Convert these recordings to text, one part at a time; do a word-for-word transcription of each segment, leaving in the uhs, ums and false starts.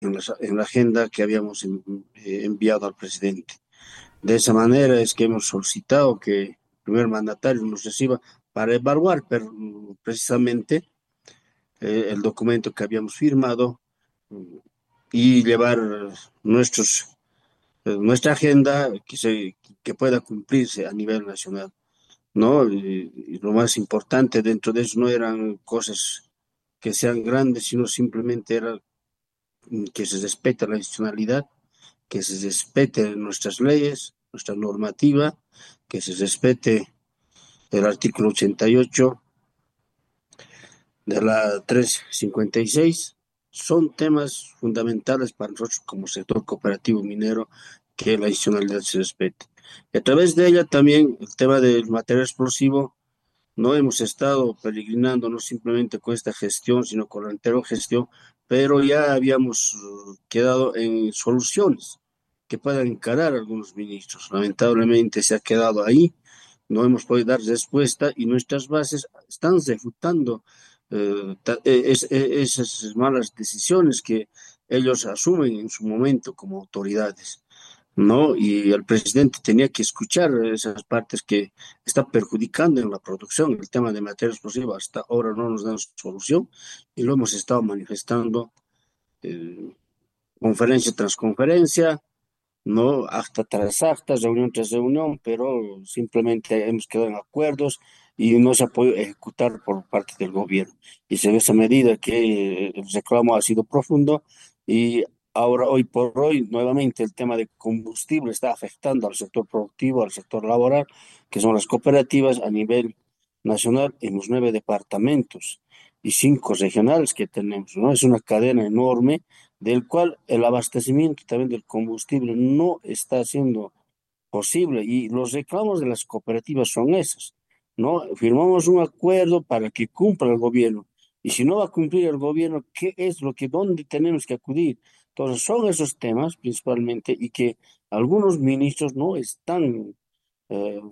en la, en la agenda que habíamos en- eh, enviado al presidente. De esa manera es que hemos solicitado que el primer mandatario nos reciba para evaluar pero, mm, precisamente eh, el documento que habíamos firmado mm, y llevar nuestros, eh, nuestra agenda que, se, que pueda cumplirse a nivel nacional, ¿no? Y, y lo más importante dentro de eso no eran cosas que sean grandes, sino simplemente era mm, que se respete la institucionalidad, que se respete nuestras leyes, nuestra normativa, que se respete el artículo ochenta y ocho de la trescientos cincuenta y seis. Son temas fundamentales para nosotros como sector cooperativo minero, que la institucionalidad se respete. Y a través de ella también el tema del material explosivo. No hemos estado peregrinando no simplemente con esta gestión, sino con la anterior gestión, pero ya habíamos uh, quedado en soluciones que puedan encarar algunos ministros. Lamentablemente se ha quedado ahí, no hemos podido dar respuesta y nuestras bases están refutando eh, ta- eh, es- eh, esas malas decisiones que ellos asumen en su momento como autoridades, ¿no? Y el presidente tenía que escuchar esas partes que está perjudicando en la producción. El tema de materia explosiva hasta ahora no nos dan solución y lo hemos estado manifestando eh, conferencia tras conferencia, ¿no? Acta tras acta, reunión tras reunión, pero simplemente hemos quedado en acuerdos y no se ha podido ejecutar por parte del gobierno. Y se ve esa medida que el reclamo ha sido profundo y ahora, hoy por hoy, nuevamente el tema de combustible está afectando al sector productivo, al sector laboral, que son las cooperativas a nivel nacional en los nueve departamentos y cinco regionales que tenemos, ¿no? Es una cadena enorme del cual el abastecimiento también del combustible no está siendo posible y los reclamos de las cooperativas son esos, ¿no? Firmamos un acuerdo para que cumpla el gobierno y si no va a cumplir el gobierno, ¿qué es lo que, dónde tenemos que acudir? Entonces son esos temas principalmente y que algunos ministros no están eh,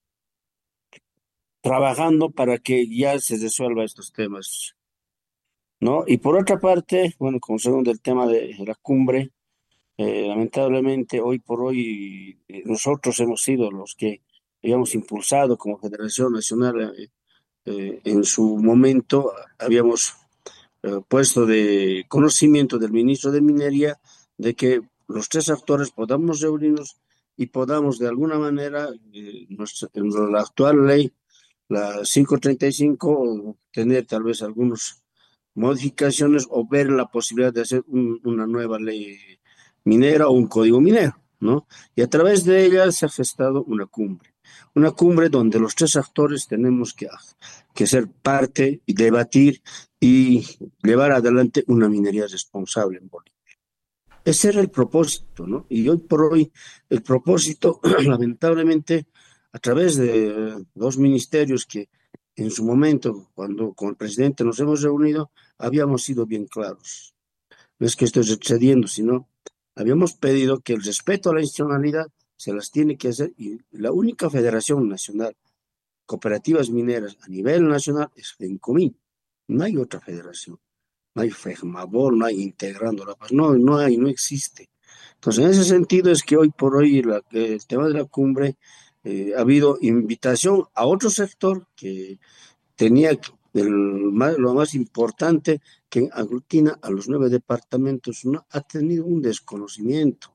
trabajando para que ya se resuelva estos temas, ¿no? Y por otra parte, bueno, como segundo el tema de la cumbre. Eh, lamentablemente, hoy por hoy, eh, nosotros hemos sido los que habíamos impulsado como Federación Nacional, eh, eh, en su momento, habíamos eh, puesto de conocimiento del ministro de Minería de que los tres actores podamos reunirnos y podamos de alguna manera, eh, nuestra- en la actual ley, la quinientos treinta y cinco, tener tal vez algunas modificaciones o ver la posibilidad de hacer un- una nueva ley minera o un código minero, ¿no? Y a través de ella se ha gestado una cumbre, una cumbre donde los tres actores tenemos que, que ser parte y debatir y llevar adelante una minería responsable en Bolivia. Ese era el propósito, ¿no? Y hoy por hoy el propósito, lamentablemente, a través de dos ministerios que en su momento, cuando con el presidente nos hemos reunido, habíamos sido bien claros. No es que estoy excediendo, sino habíamos pedido que el respeto a la institucionalidad se las tiene que hacer y la única federación nacional, cooperativas mineras a nivel nacional es FENCOMIN. No hay otra federación. No hay FEJMABOL, no hay Integrando la Paz, no, no hay, no existe. Entonces, en ese sentido es que hoy por hoy la- el tema de la cumbre, eh, ha habido invitación a otro sector que tenía que- el más- lo más importante, que aglutina a los nueve departamentos, no ha tenido un desconocimiento.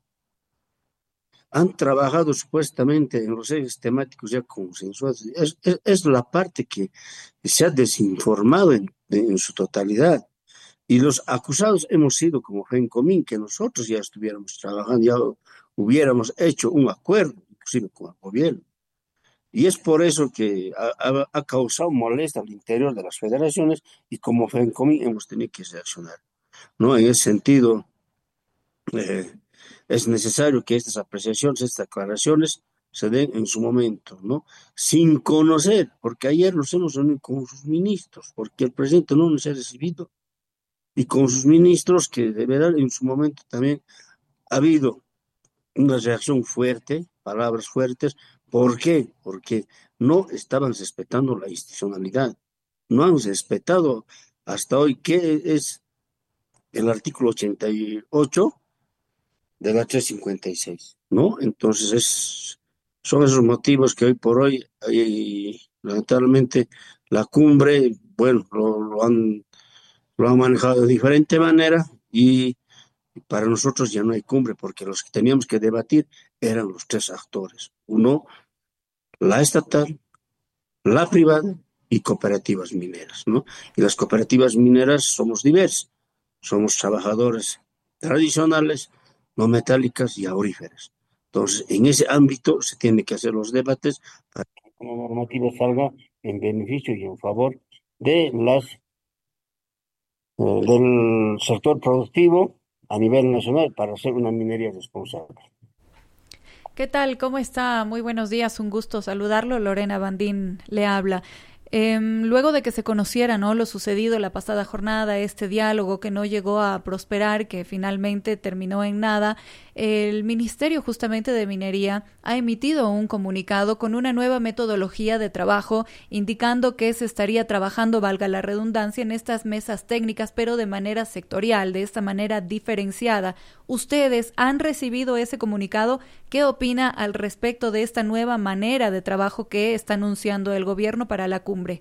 Han trabajado supuestamente en los ejes temáticos ya consensuados. Es, es- es la parte que se ha desinformado en en su totalidad. Y los acusados hemos sido como FENCOMIN, que nosotros ya estuviéramos trabajando, ya hubiéramos hecho un acuerdo, inclusive con el gobierno. Y es por eso que ha, ha- ha causado molestia al interior de las federaciones y como FENCOMIN hemos tenido que reaccionar, ¿no? En ese sentido, eh, es necesario que estas apreciaciones, estas aclaraciones se den en su momento, ¿no? Sin conocer, porque ayer nos hemos reunido con sus ministros, porque el presidente no nos ha recibido y con sus ministros que de verdad en su momento también ha habido una reacción fuerte, palabras fuertes. ¿Por qué? Porque no estaban respetando la institucionalidad, no han respetado hasta hoy qué es el artículo ochenta y ocho de la trescientos cincuenta y seis, ¿no? Entonces, es, son esos motivos que hoy por hoy, eh, lamentablemente, la cumbre, bueno, lo, lo han, lo han manejado de diferente manera y para nosotros ya no hay cumbre porque los que teníamos que debatir eran los tres actores. Uno, la estatal, la privada y cooperativas mineras, ¿no? Y las cooperativas mineras somos diversas. Somos trabajadores tradicionales, no metálicas y auríferas. Entonces, en ese ámbito se tienen que hacer los debates para que una normativa salga en beneficio y en favor de las, eh, del sector productivo a nivel nacional para hacer una minería responsable. ¿Qué tal? ¿Cómo está? Muy buenos días, un gusto saludarlo. Lorena Bandín le habla. Eh, luego de que se conociera, ¿no?, lo sucedido la pasada jornada, este diálogo que no llegó a prosperar, que finalmente terminó en nada, el Ministerio justamente de Minería ha emitido un comunicado con una nueva metodología de trabajo, indicando que se estaría trabajando, valga la redundancia, en estas mesas técnicas, pero de manera sectorial, de esta manera diferenciada. ¿Ustedes han recibido ese comunicado? ¿Qué opina al respecto de esta nueva manera de trabajo que está anunciando el gobierno para la cumbre?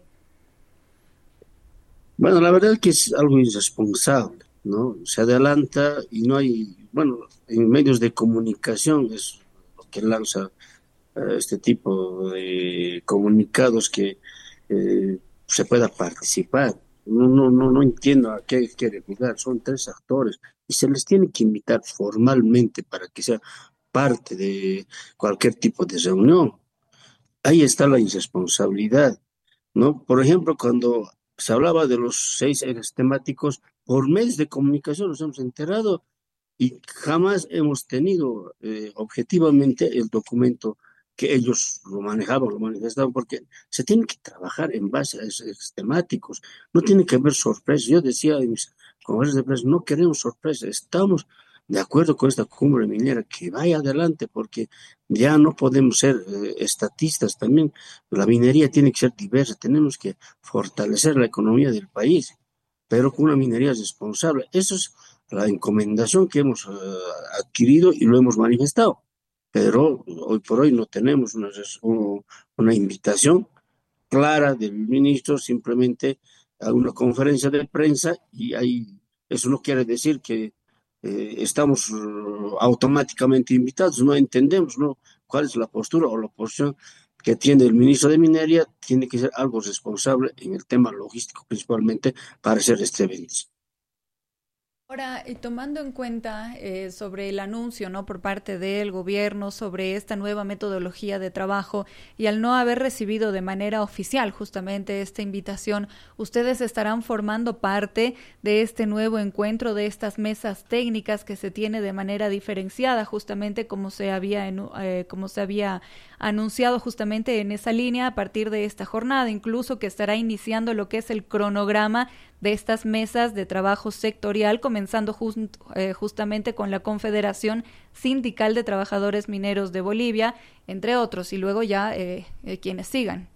Bueno, la verdad es que es algo irresponsable, ¿no? Se adelanta y no hay, bueno, en medios de comunicación es lo que lanza eh, este tipo de comunicados que eh, se pueda participar. No, no, no, no entiendo a qué quiere jugar. Son tres actores y se les tiene que invitar formalmente para que sea parte de cualquier tipo de reunión. Ahí está la irresponsabilidad, ¿no? Por ejemplo, cuando se hablaba de los seis ejes temáticos, por medios de comunicación nos hemos enterado y jamás hemos tenido eh, objetivamente el documento que ellos lo manejaban, lo manifestaban, porque se tiene que trabajar en base a esos ejes temáticos, no tiene que haber sorpresas. Yo decía en mis conferencias de prensa, no queremos sorpresas, estamos de acuerdo con esta cumbre minera, que vaya adelante, porque ya no podemos ser eh, estatistas también. La minería tiene que ser diversa, tenemos que fortalecer la economía del país, pero con una minería responsable. Eso es la encomendación que hemos eh, adquirido y lo hemos manifestado. Pero hoy por hoy no tenemos una, res- o- una invitación clara del ministro, simplemente a una conferencia de prensa y ahí eso no quiere decir que eh, estamos eh, automáticamente invitados, no entendemos, ¿no?, cuál es la postura o la posición que tiene el ministro de Minería. Tiene que ser algo responsable en el tema logístico principalmente para hacer este evento. Ahora, y tomando en cuenta eh, sobre el anuncio, ¿no?, por parte del gobierno sobre esta nueva metodología de trabajo y al no haber recibido de manera oficial justamente esta invitación, ¿ustedes estarán formando parte de este nuevo encuentro, de estas mesas técnicas que se tiene de manera diferenciada, justamente como se había, enu- eh, como se había anunciado justamente en esa línea a partir de esta jornada, incluso que estará iniciando lo que es el cronograma de estas mesas de trabajo sectorial, comenzando just, eh, justamente con la Confederación Sindical de Trabajadores Mineros de Bolivia, entre otros, y luego ya eh, eh, quienes sigan?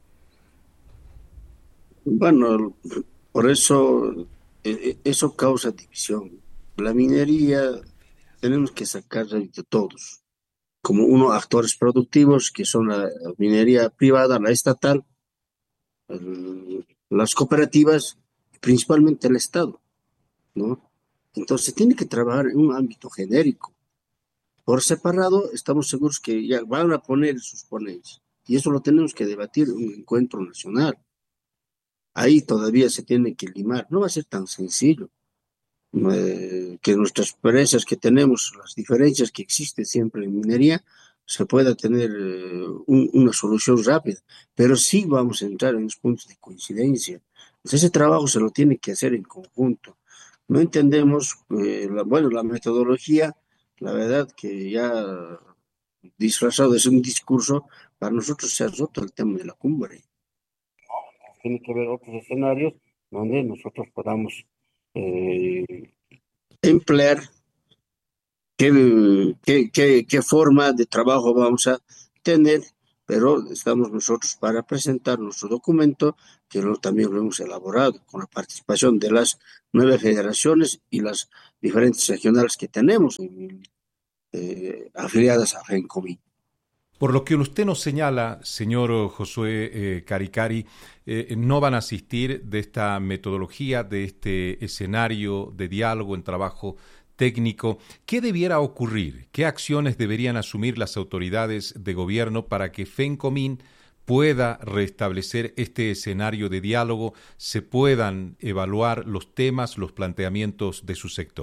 Bueno, por eso eh, eh, eso causa división. La minería tenemos que sacar de todos, como unos actores productivos que son la minería privada, la estatal, el- las cooperativas, principalmente el Estado, ¿no? Entonces tiene que trabajar en un ámbito genérico. Por separado, estamos seguros que ya van a poner sus ponencias y eso lo tenemos que debatir en un encuentro nacional. Ahí todavía se tiene que limar, no va a ser tan sencillo. Eh, que nuestras empresas que tenemos, las diferencias que existen siempre en minería, se pueda tener eh, un- una solución rápida, pero sí vamos a entrar en los puntos de coincidencia. Entonces, ese trabajo se lo tiene que hacer en conjunto. No entendemos, eh, la, bueno, la metodología, la verdad que ya disfrazado de ser un discurso, para nosotros se ha roto el tema de la cumbre. Tiene que haber otros escenarios donde nosotros podamos eh, emplear qué, qué, qué, qué forma de trabajo vamos a tener pero estamos nosotros para presentar nuestro documento, que lo, también lo hemos elaborado con la participación de las nueve federaciones y las diferentes regionales que tenemos eh, afiliadas a FENCOMIN. Por lo que usted nos señala, señor Josué eh, Caricari, eh, no van a asistir de esta metodología, de este escenario de diálogo en trabajo técnico. ¿Qué debiera ocurrir? ¿Qué acciones deberían asumir las autoridades de gobierno para que FENCOMIN pueda restablecer este escenario de diálogo, se puedan evaluar los temas, los planteamientos de su sector?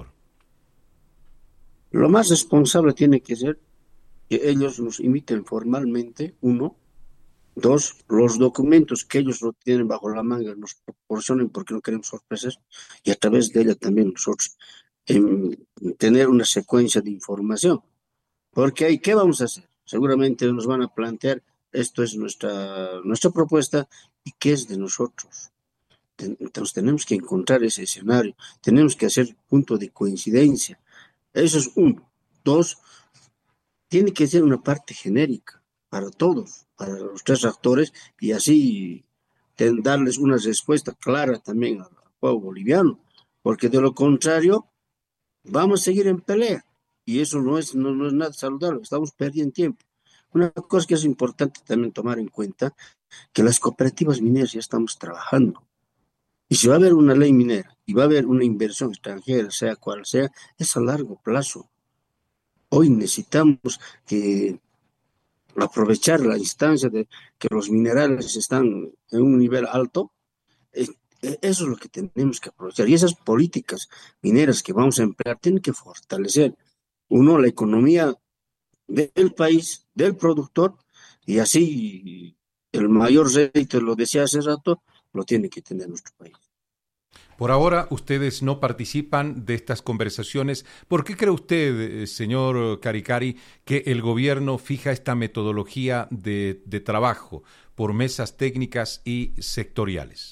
Lo más responsable tiene que ser que ellos nos inviten formalmente, uno. Dos, los documentos que ellos lo tienen bajo la manga nos proporcionen, porque no queremos sorpresas, y a través de ella también nosotros en tener una secuencia de información. Porque ahí, ¿qué vamos a hacer? Seguramente nos van a plantear, esto es nuestra, nuestra propuesta, y qué es de nosotros. Entonces tenemos que encontrar ese escenario, tenemos que hacer punto de coincidencia. Eso es uno. Dos, tiene que ser una parte genérica para todos, para los tres actores, y así ten, darles una respuesta clara también al pueblo boliviano, porque de lo contrario vamos a seguir en pelea, y eso no es, no, no es nada saludable, estamos perdiendo tiempo. Una cosa que es importante también tomar en cuenta, que las cooperativas mineras ya estamos trabajando, y si va a haber una ley minera, y va a haber una inversión extranjera, sea cual sea, es a largo plazo. Hoy necesitamos que aprovechar la instancia de que los minerales están en un nivel alto. Eso es lo que tenemos que aprovechar. Y esas políticas mineras que vamos a emplear tienen que fortalecer, uno, la economía del país, del productor, y así el mayor rédito, lo decía hace rato, lo tiene que tener nuestro país. Por ahora, ustedes no participan de estas conversaciones. ¿Por qué cree usted, señor Caricari, que el gobierno fija esta metodología de, de trabajo por mesas técnicas y sectoriales?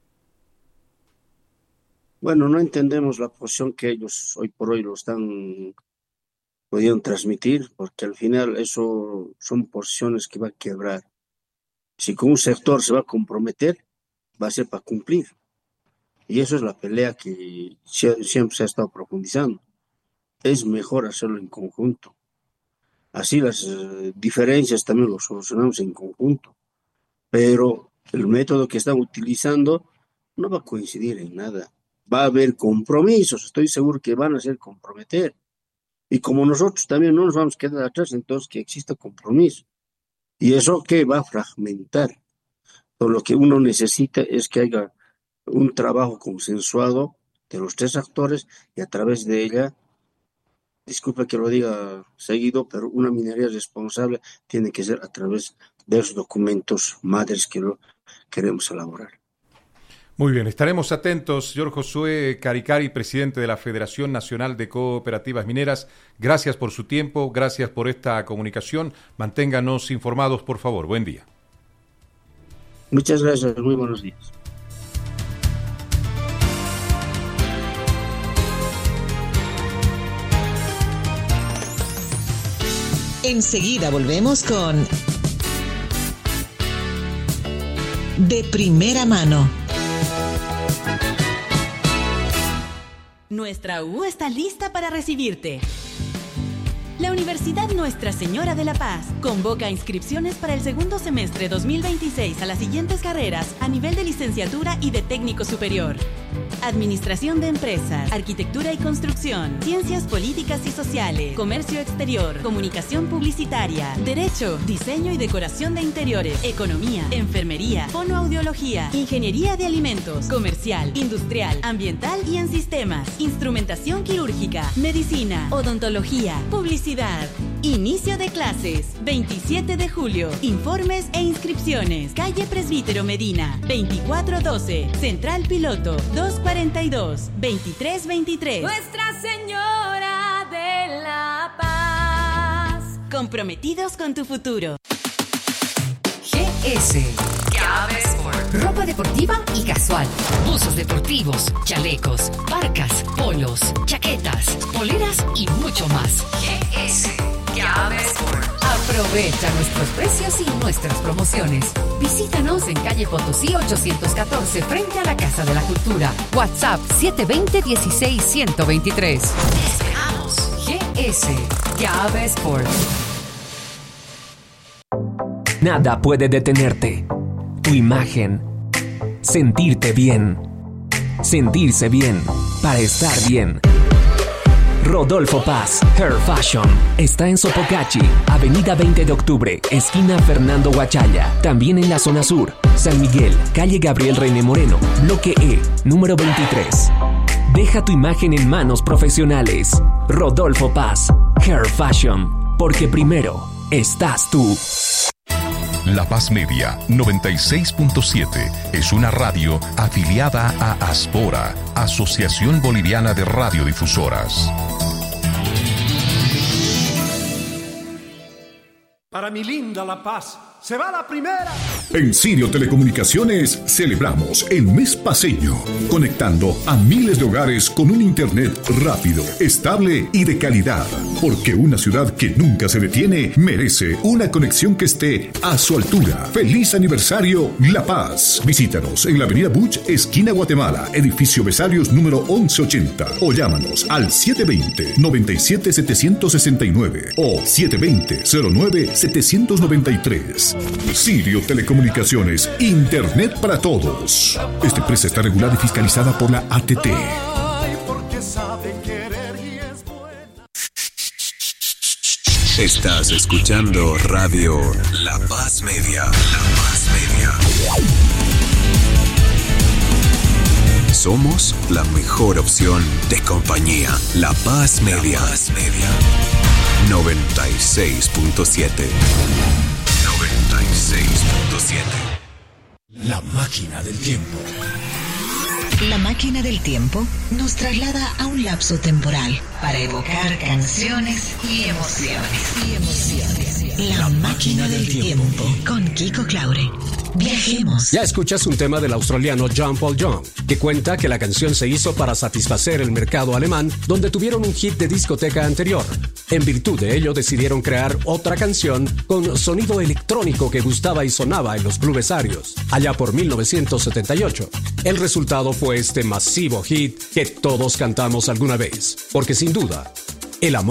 Bueno, no entendemos la posición que ellos hoy por hoy lo están pudiendo transmitir, porque al final eso son posiciones que va a quebrar. Si con un sector se va a comprometer, va a ser para cumplir. Y eso es la pelea que siempre se ha estado profundizando. Es mejor hacerlo en conjunto. Así las eh, diferencias también lo solucionamos en conjunto. Pero el método que están utilizando no va a coincidir en nada. Va a haber compromisos, estoy seguro que van a ser comprometer. Y como nosotros también no nos vamos a quedar atrás, entonces que exista compromiso. Y eso que va a fragmentar. Pero lo que uno necesita es que haya un trabajo consensuado de los tres actores, y a través de ella, disculpa que lo diga seguido, pero una minería responsable tiene que ser a través de los documentos madres que lo queremos elaborar. Muy bien, estaremos atentos. Señor Josué Caricari, presidente de la Federación Nacional de Cooperativas Mineras, gracias por su tiempo, gracias por esta comunicación. Manténganos informados, por favor. Buen día. Muchas gracias, muy buenos días. Enseguida volvemos con De Primera Mano. Nuestra U está lista para recibirte. La Universidad Nuestra Señora de la Paz convoca inscripciones para el segundo semestre dos mil veintiséis a las siguientes carreras a nivel de licenciatura y de técnico superior: Administración de Empresas, Arquitectura y Construcción, Ciencias Políticas y Sociales, Comercio Exterior, Comunicación Publicitaria, Derecho, Diseño y Decoración de Interiores, Economía, Enfermería, Fonoaudiología, Ingeniería de Alimentos, Comercial, Industrial, Ambiental y en Sistemas, Instrumentación Quirúrgica, Medicina, Odontología, Publicidad. Inicio de clases, veintisiete de julio. Informes e inscripciones. Calle Presbítero Medina, veinticuatro doce. Central Piloto, doscientos cuarenta y dos, veintitrés veintitrés. Nuestra Señora de la Paz. Comprometidos con tu futuro. G S. Gave Sport. Ropa deportiva y casual. Buzos deportivos, chalecos, parcas, polos, chaquetas, poleras y mucho más. G S. Gave Sport. Aprovecha nuestros precios y nuestras promociones. Visítanos en calle Potosí ochocientos catorce frente a la Casa de la Cultura. WhatsApp siete dos cero, uno seis uno dos tres. Te esperamos. G S. Gabe Sport. Nada puede detenerte. Tu imagen. Sentirte bien. Sentirse bien para estar bien. Rodolfo Paz, Hair Fashion. Está en Sopocachi, Avenida veinte de octubre, esquina Fernando Huachaya. También en la zona sur, San Miguel, calle Gabriel René Moreno, bloque E, número veintitrés. Deja tu imagen en manos profesionales. Rodolfo Paz, Hair Fashion. Porque primero estás tú. La Paz Media noventa y seis punto siete es una radio afiliada a Aspora, Asociación Boliviana de Radiodifusoras. Para mi linda La Paz, se va la primera. En Sirio Telecomunicaciones celebramos el mes paceño, conectando a miles de hogares con un internet rápido, estable y de calidad. Porque una ciudad que nunca se detiene merece una conexión que esté a su altura. ¡Feliz aniversario, La Paz! Visítanos en la avenida Buch, esquina Guatemala, edificio Besarios número once ochenta. O llámanos al siete dos cero, nueve siete siete seis nueve o siete dos cero, cero nueve siete nueve tres. Sirio Telecomunicaciones, Internet para todos. Esta empresa está regulada y fiscalizada por la A T T. Estás escuchando Radio La Paz Media. La Paz Media. Somos la mejor opción de compañía. La Paz Media. La Paz Media. noventa y seis punto siete. noventa y seis punto siete. La máquina del tiempo. La máquina del tiempo nos traslada a un lapso temporal para evocar canciones y emociones. Y emociones. La, La máquina, máquina del tiempo. tiempo con Kiko Claure. Viajemos. Ya escuchas un tema del australiano John Paul Young, que cuenta que la canción se hizo para satisfacer el mercado alemán, donde tuvieron un hit de discoteca anterior. En virtud de ello, decidieron crear otra canción con sonido electrónico que gustaba y sonaba en los clubesarios, allá por mil novecientos setenta y ocho. El resultado fue este masivo hit que todos cantamos alguna vez, porque sin duda, el amor